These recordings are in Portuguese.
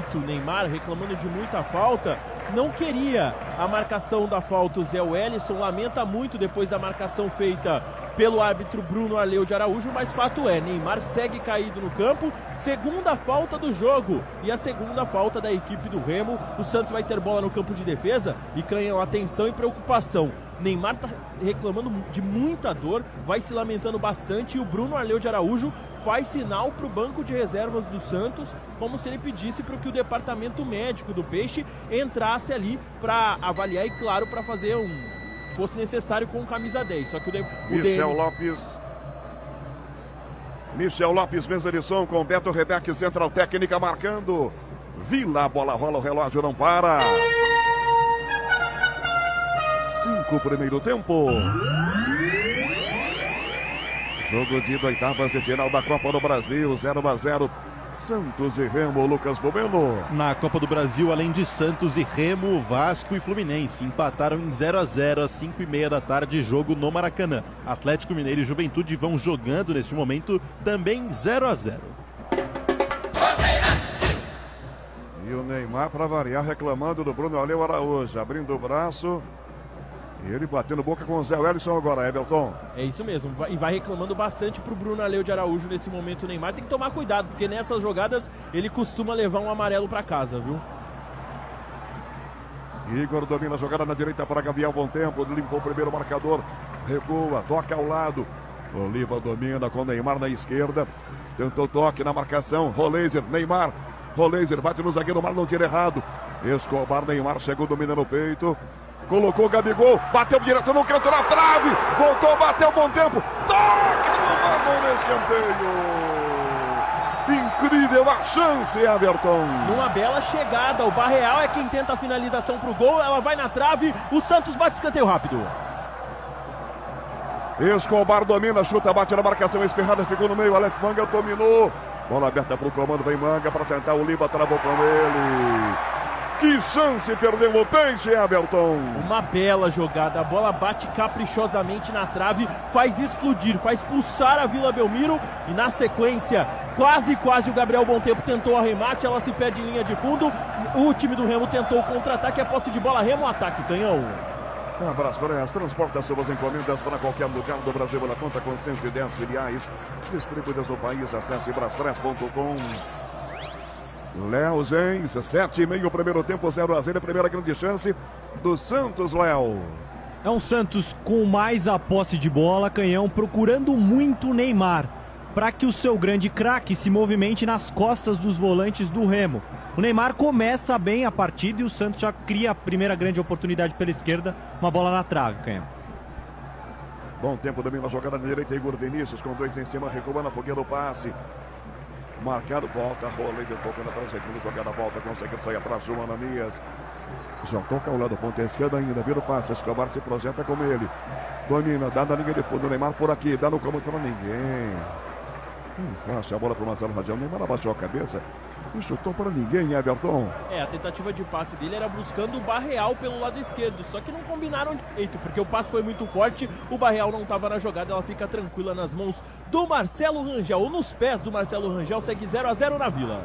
muito, Neymar, reclamando de muita falta, não queria a marcação da falta. O Zé Wellison lamenta muito depois da marcação feita pelo árbitro Bruno Arleu de Araújo, mas fato é, Neymar segue caído no campo, segunda falta do jogo, e a segunda falta da equipe do Remo. O Santos vai ter bola no campo de defesa e Canhão, atenção e preocupação. Neymar tá reclamando de muita dor, vai se lamentando bastante, e o Bruno Arleu de Araújo faz sinal para o banco de reservas do Santos, como se ele pedisse para que o departamento médico do Peixe entrasse ali para avaliar e, claro, para fazer fosse necessário com camisa 10. Só que Michel Lopes, mesa de som com Beto Rebeck, central técnica marcando. Vila, bola rola, o relógio não para. 5 primeiro tempo. Jogo de oitavas de final da Copa do Brasil, 0-0. Santos e Remo, Lucas Bomeno. Na Copa do Brasil, além de Santos e Remo, Vasco e Fluminense empataram em 0-0 às 5h30 da tarde, jogo no Maracanã. Atlético Mineiro e Juventude vão jogando neste momento também 0-0. E o Neymar, para variar, reclamando do Bruno Arleu Araújo, abrindo o braço. E ele batendo boca com o Zé Wellison agora, Everton. É isso mesmo, e vai reclamando bastante pro Bruno Arleu de Araújo nesse momento. O Neymar tem que tomar cuidado, porque nessas jogadas ele costuma levar um amarelo para casa, viu? Igor domina a jogada na direita para Gabriel, bom tempo, limpou o primeiro marcador, recua, toca ao lado. Oliva domina com Neymar na esquerda, tentou toque na marcação, Roleiser, Neymar, Roleiser bate no zagueiro, Mar não tira errado. Escobar, Neymar chegou dominando o peito. Colocou o Gabigol, bateu direto no canto, na trave, voltou, bateu, bom tempo, toca no Marlon no escanteio. Incrível a chance, Everton. Numa bela chegada, o Barreal é quem tenta a finalização pro gol, ela vai na trave, o Santos bate escanteio rápido. Escobar domina, chuta, bate na marcação, espirrada, ficou no meio, Aleph Manga dominou. Bola aberta pro comando, vem Manga para tentar, o Oliva travou com ele. Que chance, perdeu o Peixe, Everton. Uma bela jogada, a bola bate caprichosamente na trave, faz explodir, faz pulsar a Vila Belmiro e na sequência, quase o Gabriel Bom Tempo tentou arremate, ela se perde em linha de fundo, o time do Remo tentou o contra-ataque, a posse de bola, Remo ataque, Canhão. Abraço para as transporta suas encomendas para qualquer lugar do Brasil. Ela conta com 110 filiais distribuídas no país. Acesse braspress.com. Léo Gens, 7h30, primeiro tempo, 0-0, a primeira grande chance do Santos, Léo. É um Santos com mais a posse de bola, Canhão, procurando muito o Neymar, para que o seu grande craque se movimente nas costas dos volantes do Remo. O Neymar começa bem a partida e o Santos já cria a primeira grande oportunidade pela esquerda, uma bola na trave, Canhão. Bom tempo também na jogada na direita, Igor Vinícius com 2 em cima, recuando a fogueira o passe. Marcado, volta, Roleiser tocando atrás, segunda jogada, volta, consegue sair atrás, João Ananias. Já toca ao lado, ponta esquerda ainda, vira o passe, Escobar se projeta com ele. Domina, dá na linha de fundo, Neymar por aqui, dá no comando para ninguém. Faixa a bola para o Marcelo Radial, Neymar abaixou a cabeça e chutou para ninguém, Everton. A tentativa de passe dele era buscando o Barreal pelo lado esquerdo, só que não combinaram direito, porque o passe foi muito forte, o Barreal não estava na jogada, ela fica tranquila nas mãos do Marcelo Rangel, ou nos pés do Marcelo Rangel, segue 0-0 na Vila.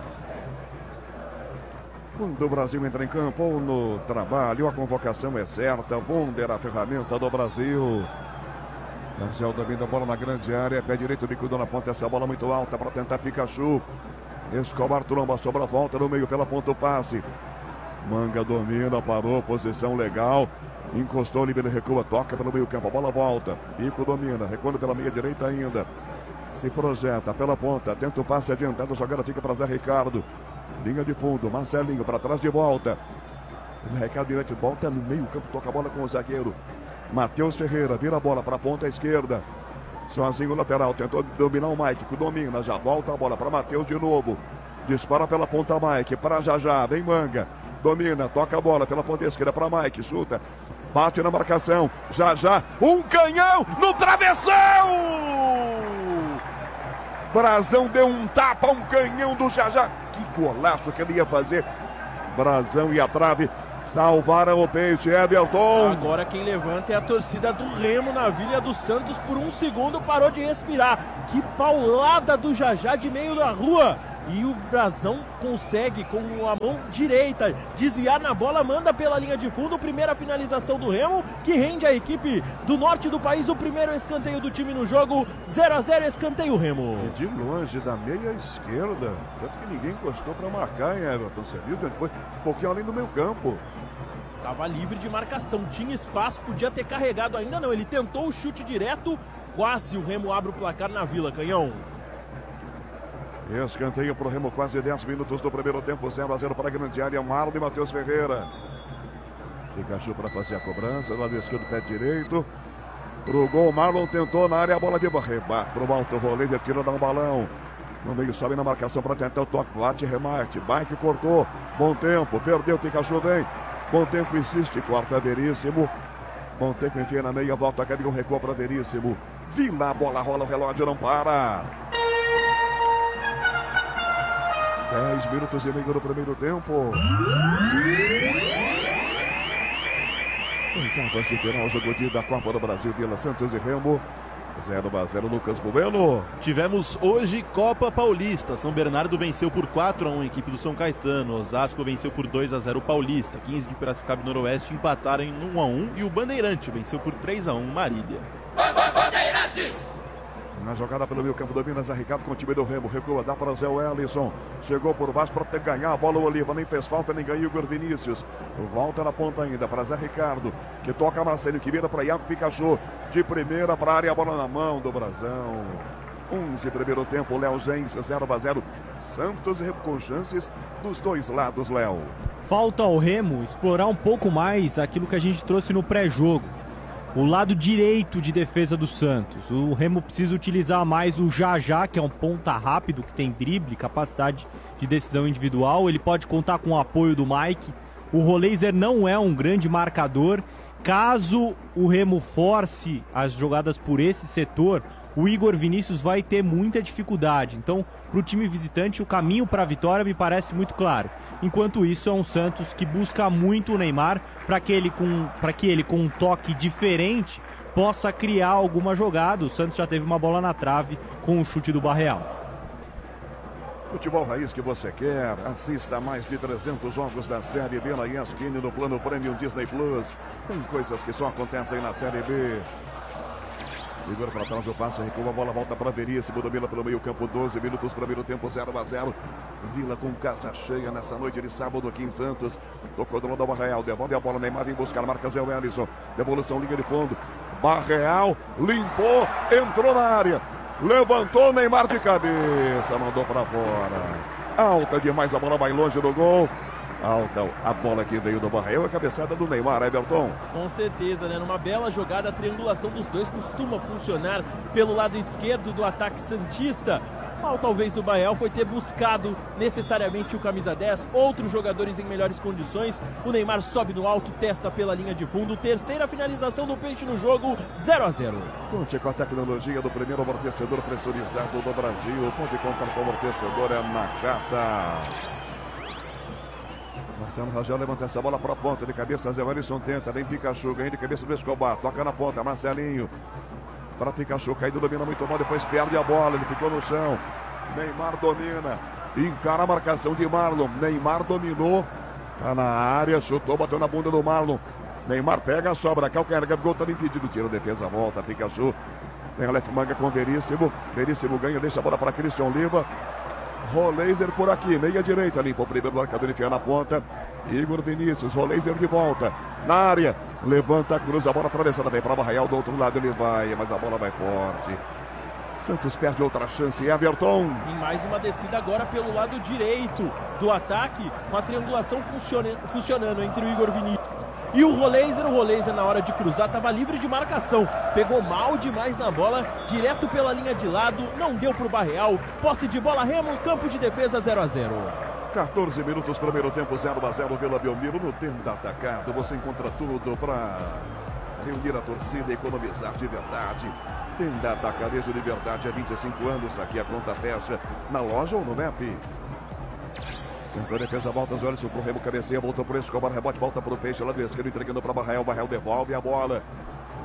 Quando o Brasil entra em campo ou no trabalho, a convocação é certa, Wonder, a ferramenta do Brasil. Rangel domina a bola na grande área, pé direito, bicudo na ponta, essa bola muito alta para tentar Pikachu. Escobar tromba, sobra a volta no meio pela ponta o passe. Manga domina, parou, posição legal. Encostou, Oliveira recua, toca pelo meio campo, a bola volta. Pico domina, recuando pela meia direita ainda. Se projeta pela ponta, tenta o passe adiantado, a jogada fica para Zé Ricardo. Linha de fundo, Marcelinho para trás de volta. Zé Ricardo direto, volta no meio campo, toca a bola com o zagueiro. Matheus Ferreira, vira a bola para a ponta esquerda. Sozinho o lateral, tentou dominar o Mike, que domina, já volta a bola para Matheus de novo. Dispara pela ponta Mike, para Jajá, vem Manga. Domina, toca a bola pela ponta esquerda para Mike, chuta. Bate na marcação, Jajá, um canhão no travessão! Brazão deu um tapa, um canhão do Jajá. Que golaço que ele ia fazer. Brazão e a trave. Salvaram o Peixe, Everton. Agora quem levanta é a torcida do Remo na Vila do Santos. Por um segundo parou de respirar. Que paulada do Jajá de meio da rua. e o Brazão consegue com a mão direita desviar na bola, manda pela linha de fundo, primeira finalização do Remo, que rende a equipe do norte do país o primeiro escanteio do time no jogo, 0-0, escanteio Remo. E de longe da meia esquerda, tanto que ninguém encostou para marcar, hein, Everton? Você viu que foi um pouquinho além do meio campo. Estava livre de marcação, tinha espaço, podia ter carregado, ainda não, ele tentou o chute direto, quase o Remo abre o placar na Vila, Canhão. Escanteio para o Remo, quase 10 minutos do primeiro tempo, 0-0 para a grande área, Marlon e Matheus Ferreira. Pikachu para fazer a cobrança, lado esquerdo, pé direito. Pro gol, Marlon tentou na área, a bola de rebate pro alto, o Roleiser tira, dá um balão. No meio, sobe na marcação para tentar o toque, bate, remate, Bike cortou, bom tempo, perdeu, Pikachu vem. Bom tempo, insiste, corta Veríssimo. Bom tempo, enfia na meia, volta a caminho, recua para Veríssimo. Vila, a bola rola, o relógio não para. 10 minutos e meio no primeiro tempo. Oitavas de final, jogo de da Copa do Brasil, Vila Santos e Remo. 0-0, Lucas Bueno. Tivemos hoje Copa Paulista. São Bernardo venceu por 4-1 a equipe do São Caetano. Osasco venceu por 2-0 o Paulista. 15 de Piracicaba e Noroeste empataram em 1-1. E o Bandeirante venceu por 3-1 Marília. Bandeirantes! Na jogada pelo meio campo do Minas, Ricardo com o time do Remo. Recua, dá para Zé Wellison. Chegou por baixo para ter ganhar a bola. O Oliva nem fez falta, nem ganhou o Igor Vinícius. Volta na ponta ainda para Zé Ricardo, que toca Marcelinho, que vira para Iago Pikachu. De primeira para a área, a bola na mão do Brazão. 11 primeiro tempo, Léo Gens, 0-0. Santos e Remo com chances dos dois lados, Léo. Falta ao Remo explorar um pouco mais aquilo que a gente trouxe no pré-jogo. O lado direito de defesa do Santos. O Remo precisa utilizar mais o Jajá, que é um ponta rápido, que tem drible, capacidade de decisão individual. Ele pode contar com o apoio do Mike. O Roleiser não é um grande marcador. Caso o Remo force as jogadas por esse setor, o Igor Vinícius vai ter muita dificuldade. Então, para o time visitante, o caminho para a vitória me parece muito claro. Enquanto isso, é um Santos que busca muito o Neymar para que ele, com um toque diferente, possa criar alguma jogada. O Santos já teve uma bola na trave com o chute do Barreal. Futebol raiz que você quer, assista a mais de 300 jogos da Série B na ESPN no plano Premium Disney Plus. Tem coisas que só acontecem na Série B. Igor para trás, o passe, recua, a bola volta para Veríssimo, domina pelo meio campo, 12 minutos, primeiro tempo, 0-0. Vila com casa cheia nessa noite de sábado aqui em Santos. Tocou do lado do Barreal, devolve a bola, Neymar vem buscar, marca Zé Wellison. Devolução, linha de fundo. Barreal, limpou, entrou na área. Levantou, Neymar de cabeça, mandou para fora. Alta demais, a bola vai longe do gol. Alta a bola que veio do Barreal, a cabeçada do Neymar, Everton. Com certeza, né? Numa bela jogada, a triangulação dos dois costuma funcionar pelo lado esquerdo do ataque santista. Mal talvez do Barreal foi ter buscado necessariamente o camisa 10, outros jogadores em melhores condições. O Neymar sobe no alto, testa pela linha de fundo. Terceira finalização do Peixe no jogo, 0-0. Conte com a tecnologia do primeiro amortecedor pressurizado do Brasil. Pode contar com o amortecedor Nakata. Marcelo Rangel levanta essa bola para a ponta de cabeça. Zé Wellison tenta, vem Pikachu, ganha de cabeça do Escobar, toca na ponta, Marcelinho. Para Pikachu, caído, domina muito mal, depois perde a bola, ele ficou no chão. Neymar domina, encara a marcação de Marlon. Neymar dominou, tá na área, chutou, bateu na bunda do Marlon. Neymar pega a sobra, calcanhar, Gabigol tá impedido, tira a defesa, volta, Pikachu. Tem a left manga com Veríssimo. Veríssimo ganha, deixa a bola para Christian Oliva. Roleiser por aqui, meia direita, limpa o primeiro marcador, enfia na ponta. Igor Vinícius, Roleiser de volta, na área, levanta, cruza a bola atravessada, vem para Barreal, do outro lado ele vai, mas a bola vai forte. Santos perde outra chance, Everton. E mais uma descida agora pelo lado direito do ataque, com a triangulação funcionando entre o Igor Vinícius e o Roleiser na hora de cruzar estava livre de marcação, pegou mal demais na bola, direto pela linha de lado, não deu para o Barreal, posse de bola, Remo, campo de defesa, 0-0. 14 minutos, primeiro tempo, 0-0, Vila Belmiro. No Tenda Atacado você encontra tudo para reunir a torcida e economizar de verdade. Tenda Atacarejo de verdade há 25 anos, aqui a conta fecha na loja ou no MEP. Entrou a defesa, volta, os olhos, o Remo cabeceia, voltou para o Escobar, rebote, volta para o Peixe, lado esquerdo, entregando para Barreal, Barreal devolve a bola.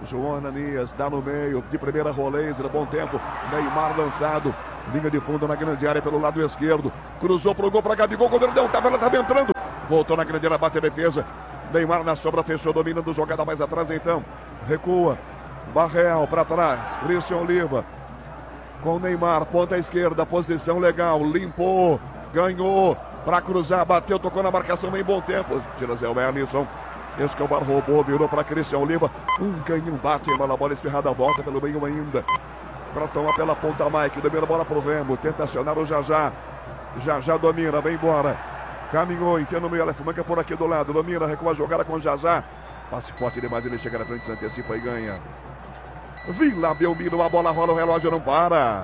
João Ananias dá no meio, de primeira Rolês, bom tempo. Neymar lançado, linha de fundo na grande área pelo lado esquerdo. Cruzou pro gol para Gabigol, o goleiro deu um tapa, ela estava entrando. Voltou na grande área, bate a defesa. Neymar na sobra, fechou, dominando, jogada mais atrás então. Recua, Barreal para trás, Christian Oliva. Com o Neymar, ponta esquerda, posição legal, limpou, ganhou. Para cruzar, bateu, tocou na marcação em bom tempo. Tira Zé Wellington. Escobar roubou, virou para Christian Oliva. Um canhão bate, a bola esferrada, volta pelo meio ainda. Para tomar pela ponta Mike, domina a bola para o Remo. Tenta acionar o Jajá. Jajá domina, vem embora. Caminhou, enfia no meio, Aleph Manga por aqui do lado. Domina, recua a jogada com o Jajá. Passe forte demais, ele chega na frente, se antecipa e ganha. Vila Belmiro, a bola rola, o relógio não para.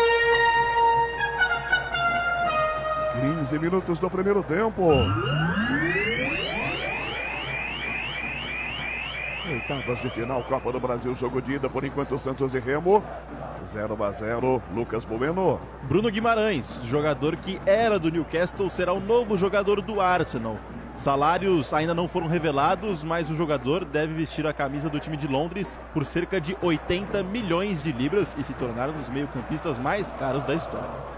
15 minutos do primeiro tempo. Oitavas de final, Copa do Brasil, jogo de ida, por enquanto Santos e Remo. 0-0, Lucas Bueno. Bruno Guimarães, jogador que era do Newcastle, será o novo jogador do Arsenal. Salários ainda não foram revelados, mas o jogador deve vestir a camisa do time de Londres por cerca de 80 milhões de libras e se tornar um dos meio-campistas mais caros da história.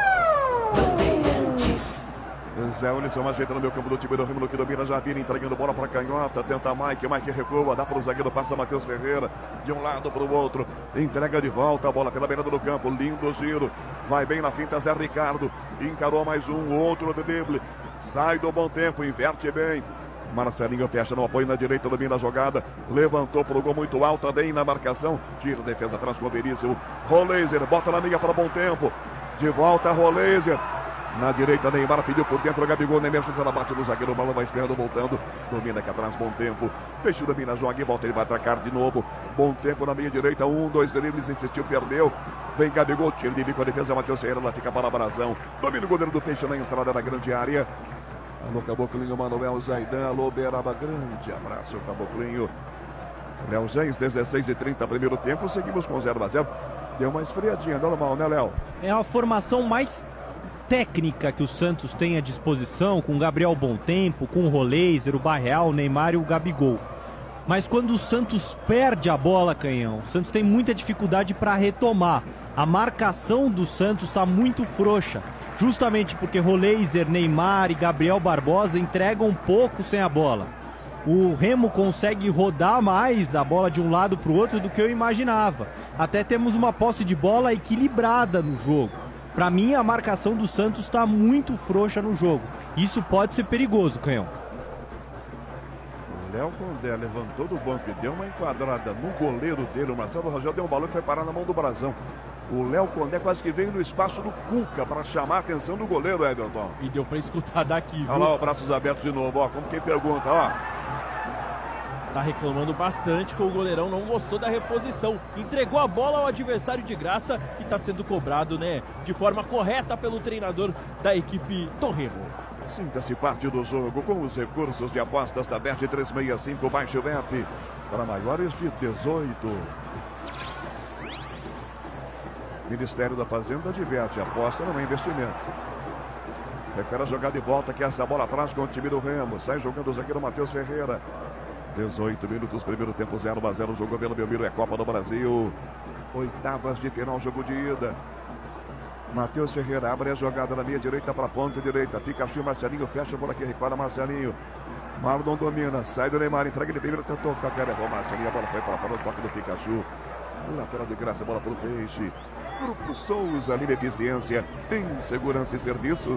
Zé Ulisson ajeita no meio campo do time do Remo, que domina, já vira entregando bola para canhota, tenta Mike recua, dá para o zagueiro, passa Matheus Ferreira, de um lado para o outro, entrega de volta a bola pela beirada do campo, lindo giro, vai bem na finta Zé Ricardo, encarou mais um, outro drible, sai do bom tempo, inverte bem. Marcelinho fecha no apoio na direita, domina a jogada, levantou para o gol muito alto, bem na marcação, tira a defesa atrás com o Veríssimo, Rolêzer, bota na meia para bom tempo, de volta Rolêzer. Na direita, Neymar pediu por dentro, Gabigol, Neymar, ela bate no zagueiro, o balão vai esperando, voltando, domina aqui atrás, bom tempo, Peixe domina, joga e volta, ele vai atacar de novo, bom tempo na meia direita, 2 dribles, insistiu, perdeu, vem Gabigol, tira de bico a defesa, Matheus Ferreira, ela fica para a Brasão, domina o goleiro do Peixe na entrada da grande área, alô Caboclinho, Manuel Zaidan, alô Beraba, grande abraço, Caboclinho, Léo Gens, 16h30, primeiro tempo, seguimos com 0-0, deu uma esfriadinha, normal, né, Léo? É a formação mais técnica que o Santos tem à disposição, com o Gabriel Bom Tempo, com o Rolêzer, o Barreal, o Neymar e o Gabigol. Mas quando o Santos perde a bola, Canhão, o Santos tem muita dificuldade para retomar. A marcação do Santos está muito frouxa, justamente porque Rolêzer, Neymar e Gabriel Barbosa entregam um pouco sem a bola. O Remo consegue rodar mais a bola de um lado para o outro do que eu imaginava. Até temos uma posse de bola equilibrada no jogo. Para mim, a marcação do Santos está muito frouxa no jogo. Isso pode ser perigoso, Canhão. O Léo Condé levantou do banco e deu uma enquadrada no goleiro dele. O Marcelo Rangel deu um balão e foi parar na mão do Brasão. O Léo Condé quase que veio no espaço do Cuca para chamar a atenção do goleiro, Everton. E deu para escutar daqui, viu? Olha lá, braços abertos de novo, ó, como quem pergunta, ó. Tá reclamando bastante que o goleirão não gostou da reposição. Entregou a bola ao adversário de graça e tá sendo cobrado, né, de forma correta pelo treinador da equipe do Remo. Sinta-se parte do jogo com os recursos de apostas da Bet 365, baixe o Bet para maiores de 18. Ministério da Fazenda adverte, aposta não é investimento. Recupera a jogada de volta, que essa bola atrás com o time do Remo. Sai jogando o zagueiro Matheus Ferreira. 18 minutos, primeiro tempo, 0-0. Jogou pelo Belmiro, é Copa do Brasil. Oitavas de final, jogo de ida. Matheus Ferreira abre a jogada na meia direita para a ponta direita. Pikachu, Marcelinho fecha por aqui, recuada Marcelinho. Marlon domina, sai do Neymar, entrega de primeiro, tentou tocar, levou Marcelinho, a bola foi para fora, o toque do Pikachu. Lateral de graça, bola para o Peixe. Grupo Souza, Lima Eficiência em Segurança e Serviços.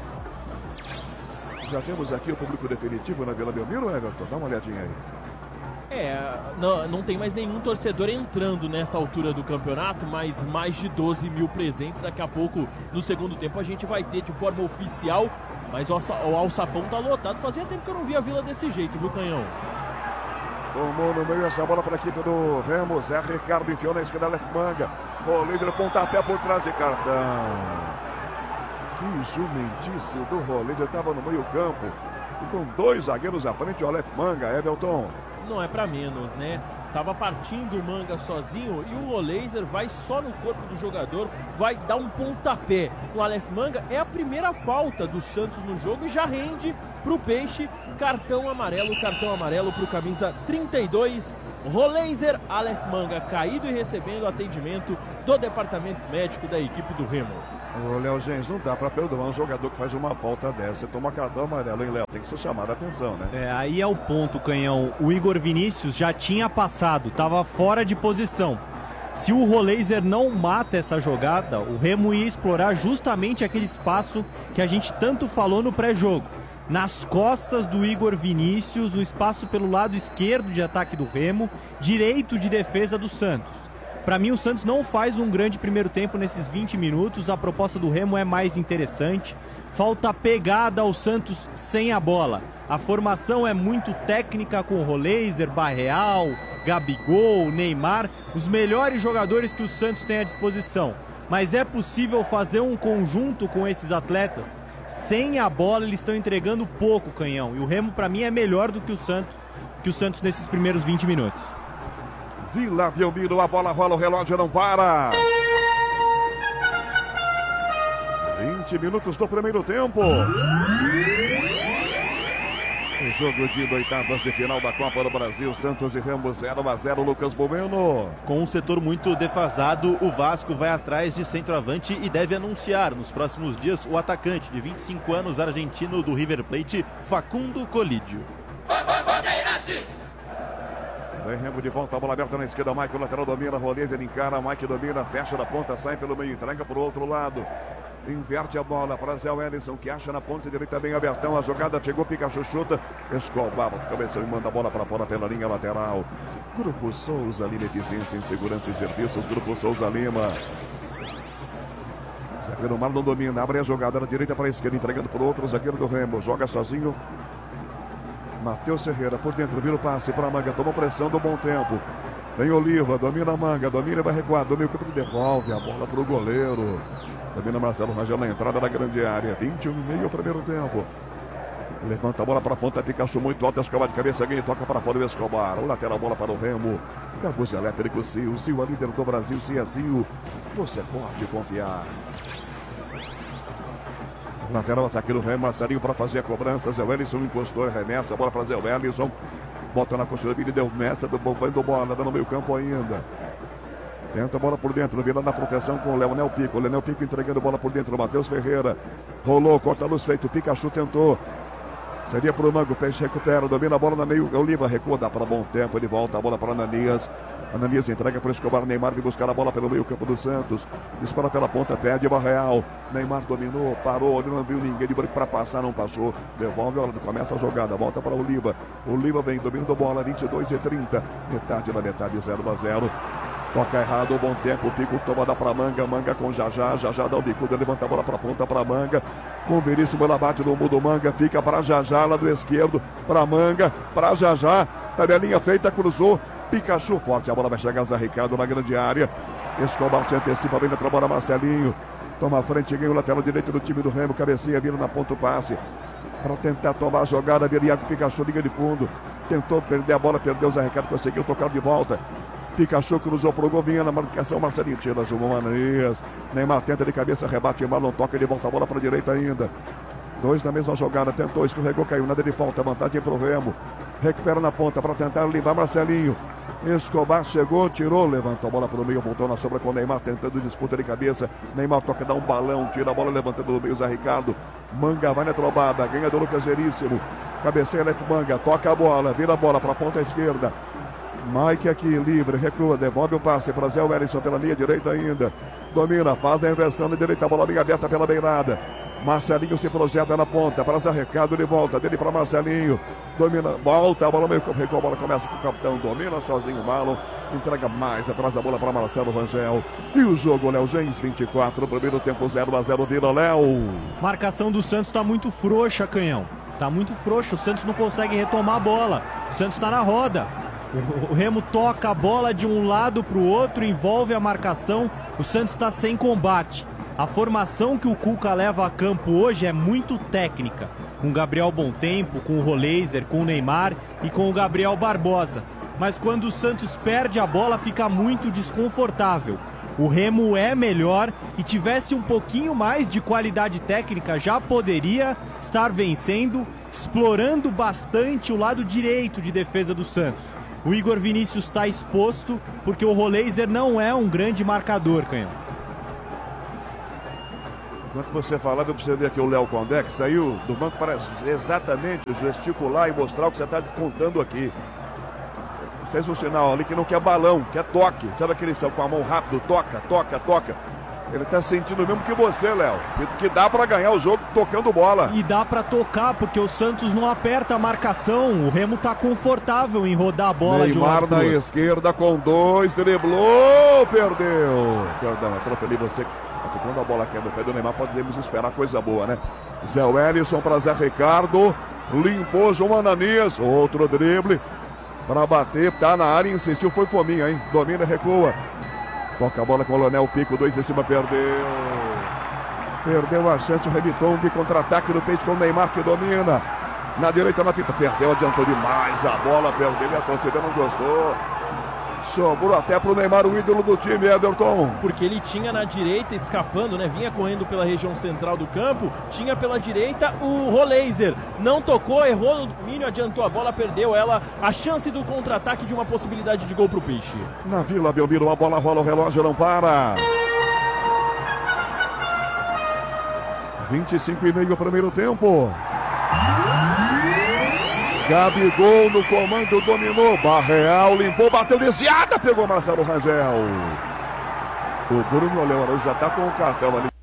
Já temos aqui o público definitivo na Vila Belmiro, Everton? Dá uma olhadinha aí. Não tem mais nenhum torcedor entrando nessa altura do campeonato, mas mais de 12 mil presentes. Daqui a pouco, no segundo tempo, a gente vai ter de forma oficial, mas o alçapão tá lotado. Fazia tempo que eu não via a Vila desse jeito, viu, Canhão? Tomou no meio essa bola para a equipe do Remo. Zé Ricardo enfiou na esquerda, Aleph Manga. Rolêzer, pontapé por trás de cartão. Que jumentice do Rolêzer, estava no meio campo. E com 2 zagueiros à frente, o Aleph Manga, Everton. Não é para menos, né? Tava partindo o Manga sozinho e o Roleiser vai só no corpo do jogador, vai dar um pontapé no Aleph Manga. É a primeira falta do Santos no jogo e já rende pro Peixe cartão amarelo pro camisa 32. Roleiser, Aleph Manga caído e recebendo atendimento do departamento médico da equipe do Remo. Ô, Léo Gens, não dá pra perdoar um jogador que faz uma falta dessa e toma cartão amarelo, hein, Léo? Tem que ser chamado a atenção, né? Aí é o ponto, Canhão. O Igor Vinícius já tinha passado, estava fora de posição. Se o Roleiser não mata essa jogada, o Remo ia explorar justamente aquele espaço que a gente tanto falou no pré-jogo. Nas costas do Igor Vinícius, o espaço pelo lado esquerdo de ataque do Remo, direito de defesa do Santos. Para mim, o Santos não faz um grande primeiro tempo nesses 20 minutos. A proposta do Remo é mais interessante. Falta pegada ao Santos sem a bola. A formação é muito técnica com Roleiser, Barreal, Gabigol, Neymar. Os melhores jogadores que o Santos tem à disposição. Mas é possível fazer um conjunto com esses atletas. Sem a bola, eles estão entregando pouco, Canhão. E o Remo, para mim, é melhor do que o Santos nesses primeiros 20 minutos. Vila Belmiro, a bola rola, o relógio não para. 20 minutos do primeiro tempo. O jogo de oitavas de final da Copa do Brasil, Santos e Remo 0-0, Lucas Bueno. Com um setor muito defasado, o Vasco vai atrás de centroavante e deve anunciar nos próximos dias o atacante de 25 anos argentino do River Plate, Facundo Colidio. Vem Remo de volta, a bola aberta na esquerda, Mike, o lateral domina, Roleiser encara, Mike domina, fecha na ponta, sai pelo meio, entrega para o outro lado. Inverte a bola para Zé Wellison, que acha na ponta direita bem abertão, a jogada chegou, Pikachu chuta, Escobar, cabeça e manda a bola para fora pela linha lateral. Grupo Souza Lima, eficiência em segurança e serviços, Grupo Souza Lima. Zagueiro Marlon domina, abre a jogada na direita para a esquerda, entregando para o outro zagueiro do Remo, joga sozinho. Matheus Ferreira por dentro, vira o passe para a Manga, toma pressão do Bom Tempo. Vem Oliva, domina a Manga, domina e vai recuar, domina o campo, devolve a bola para o goleiro. Domina Marcelo Rangel na entrada da grande área, 21,5 o primeiro tempo. Levanta a bola para a ponta, Pikachu muito alto, Escobar de cabeça, ganha e toca para fora o Escobar. O lateral, bola para o Remo. Gago Elétrico, Sil, Sil, a líder do Brasil, Sil. Você pode confiar. Lateral, ataque do Remo, Marcelinho para fazer a cobrança. Zé Wellison encostou, remessa a bola para Zé Wellison. Bota na coxa do Vini, deu messa do bola, dá no meio campo ainda. Tenta a bola por dentro, vira na proteção com o Leonel Pico. O Leonel Pico entregando a bola por dentro, Matheus Ferreira. Rolou, corta a luz feito, Pikachu tentou. Seria para o Mango, o Peixe recupera, domina a bola no meio, Oliva recua, dá para Bom Tempo, ele volta a bola para Ananias. Ananias entrega para o Escobar, Neymar vem buscar a bola pelo meio campo do Santos. Dispara pela ponta, perde Barreal. Neymar dominou, parou, ele não viu ninguém de branco para passar, não passou. Devolve a hora, começa a jogada, volta para Oliva. Oliva vem, dominando a bola, 22:30. Metade da metade, 0-0. Toca errado, o Bom Tempo, o Pico toma, dá para Manga, Manga com Jajá dá o bicudo, levanta a bola para ponta para Manga. Com Veríssimo, ela bate no mundo, Manga, fica para Jajá, lá do esquerdo, para Manga, para Jajá, tabelinha feita, cruzou, Pikachu forte, a bola vai chegar, Zé Ricardo na grande área. Escobar se antecipa, bem na trabalha Marcelinho, toma a frente, ganha o lateral direito do time do Remo, cabeceia, vira na ponta o passe, para tentar tomar a jogada, vira Iago Pikachu, liga de fundo, tentou perder a bola, perdeu o Zé Ricardo, conseguiu tocar de volta. Pikachu cruzou pro gol, vinha na marcação, Marcelinho tira, Gilmar Manias. Neymar tenta de cabeça, rebate, Marlon toca, ele volta a bola para a direita ainda. Dois na mesma jogada, tentou, escorregou, caiu, nada de falta, vantagem pro Remo. Recupera na ponta para tentar limpar Marcelinho. Escobar chegou, tirou, levantou a bola para o meio, voltou na sobra com o Neymar, tentando disputa de cabeça. Neymar toca, dá um balão, tira a bola, levantando no meio, Zé Ricardo. Manga vai na trobada, ganha do Lucas Veríssimo. Cabeceia, left Manga, toca a bola, vira a bola para a ponta esquerda. Mike aqui, livre, recua, devolve o passe para Zé Wellison pela linha direita ainda. Domina, faz a inversão na direita, a bola bem aberta pela beirada. Marcelinho se projeta na ponta, para Zé Ricardo, de volta, dele para Marcelinho. Domina, volta, a bola meio recua, a bola começa com o capitão, domina sozinho o Marlon. Entrega mais atrás da bola para Marcelo Rangel. E o jogo, Léo Gens, 24, primeiro tempo 0-0, vira Léo. Marcação do Santos está muito frouxa, Canhão. Tá muito frouxa, o Santos não consegue retomar a bola. O Santos está na roda. O Remo toca a bola de um lado para o outro, envolve a marcação, o Santos está sem combate. A formação que o Cuca leva a campo hoje é muito técnica, com o Gabriel Bom Tempo, com o Roleiser, com o Neymar e com o Gabriel Barbosa. mas quando o Santos perde a bola fica muito desconfortável. O Remo é melhor e tivesse um pouquinho mais de qualidade técnica, já poderia estar vencendo, explorando bastante o lado direito de defesa do Santos. O Igor Vinícius está exposto porque o Roleiser não é um grande marcador, Canhão. Enquanto você falava, eu observei aqui o Léo Condé, que saiu do banco para exatamente gesticular e mostrar o que você está descontando aqui. Fez um sinal ali que não quer balão, quer toque. Sabe aquele com a mão rápido, toca, toca, toca. Ele tá sentindo o mesmo que você, Léo. Que dá para ganhar o jogo tocando bola. E dá para tocar, porque o Santos não aperta a marcação. O Remo tá confortável em rodar a bola de um lado Neymar na esquerda com 2, driblou, perdeu. Perdão, atropelei você. Quando a bola quebra o pé do Neymar, podemos esperar coisa boa, né? Zé Wellison para Zé Ricardo. Limpou João Ananias. Outro drible. Para bater, tá na área, insistiu, foi fominha, hein? Domina, recua. Toca a bola com o Leonel Pico, 2 em cima, perdeu. Perdeu a chance, o Reditong, contra-ataque do peito com o Neymar que domina. Na direita, na fita, perdeu, adiantou demais a bola, perdeu e a torcida não gostou. Sobrou até pro Neymar, o ídolo do time, Ederton. Porque ele tinha na direita, escapando, né? Vinha correndo pela região central do campo. Tinha pela direita o Roleiser. Não tocou, errou no domínio, adiantou a bola, perdeu ela. A chance do contra-ataque de uma possibilidade de gol pro Peixe. Na Vila Belmiro, a bola rola, o relógio não para. 25,5 primeiro tempo. Gabigol no comando, dominou, Barreal limpou, bateu desviada, pegou Marcelo Rangel. O Bruno Leão já tá com o cartão ali.